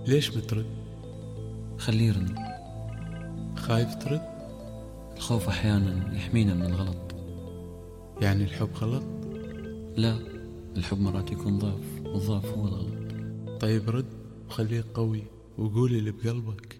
ليش بترد؟ خليه يرد. خايف ترد؟ الخوف أحيانا يحمينا من الغلط. يعني الحب غلط؟ لا، الحب مرات يكون ضعف، والضعف هو الغلط. طيب رد وخليك قوي وقولي اللي بقلبك.